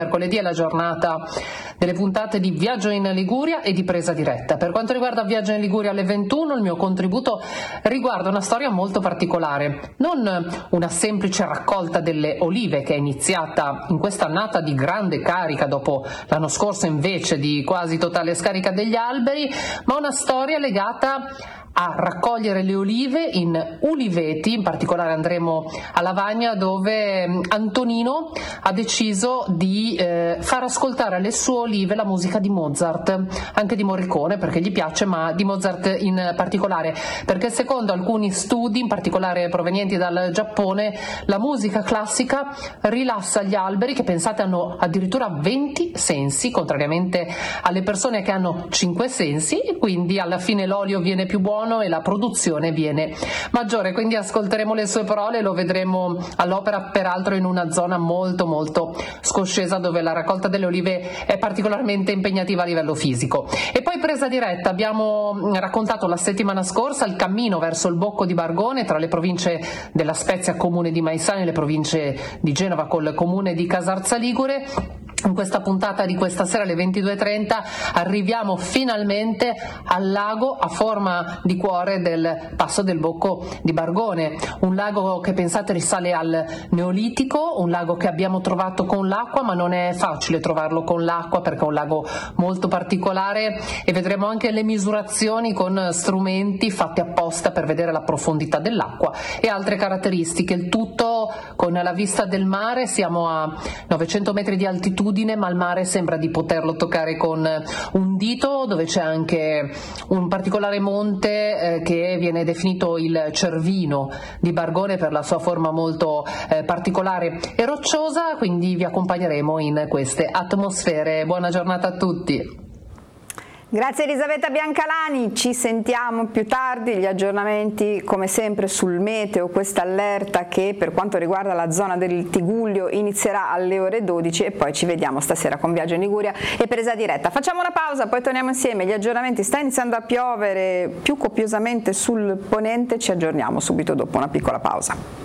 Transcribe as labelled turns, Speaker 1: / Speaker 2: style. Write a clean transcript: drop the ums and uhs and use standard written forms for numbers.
Speaker 1: Mercoledì è la giornata delle puntate di Viaggio in Liguria e di Presa Diretta. Per quanto riguarda Viaggio in Liguria alle 21, il mio contributo riguarda una storia molto particolare, non una semplice raccolta delle olive che è iniziata in questa annata di grande carica dopo l'anno scorso invece di quasi totale scarica degli alberi, ma una storia legata a raccogliere le olive in uliveti. In particolare andremo a Lavagna, dove Antonino ha deciso di far ascoltare alle sue olive la musica di Mozart, anche di Morricone perché gli piace, ma di Mozart in particolare, perché secondo alcuni studi, in particolare provenienti dal Giappone, la musica classica rilassa gli alberi, che pensate hanno addirittura 20 sensi, contrariamente alle persone che hanno 5 sensi, e quindi alla fine l'olio viene più buono e la produzione viene maggiore. Quindi ascolteremo le sue parole e lo vedremo all'opera, peraltro in una zona molto molto scoscesa, dove la raccolta delle olive è particolarmente impegnativa a livello fisico. E poi Presa Diretta, abbiamo raccontato la settimana scorsa il cammino verso il Bocco di Bargone tra le province della Spezia, comune di Maisani, e le province di Genova col comune di Casarza Ligure. In questa puntata di questa sera alle 22:30 arriviamo finalmente al lago a forma di cuore del Passo del Bocco di Bargone, un lago che pensate risale al Neolitico, un lago che abbiamo trovato con l'acqua, ma non è facile trovarlo con l'acqua perché è un lago molto particolare, e vedremo anche le misurazioni con strumenti fatti apposta per vedere la profondità dell'acqua e altre caratteristiche, il tutto con la vista del mare. Siamo a 900 metri di altitudine, ma il mare sembra di poterlo toccare con un dito, dove c'è anche un particolare monte che viene definito il Cervino di Bargone per la sua forma molto particolare e rocciosa. Quindi vi accompagneremo in queste atmosfere. Buona giornata a tutti.
Speaker 2: Grazie Elisabetta Biancalani, ci sentiamo più tardi, gli aggiornamenti come sempre sul meteo, questa allerta che per quanto riguarda la zona del Tigullio inizierà alle ore 12 e poi ci vediamo stasera con Viaggio in Liguria e Presa Diretta. Facciamo una pausa, poi torniamo insieme, gli aggiornamenti, sta iniziando a piovere più copiosamente sul ponente, ci aggiorniamo subito dopo una piccola pausa.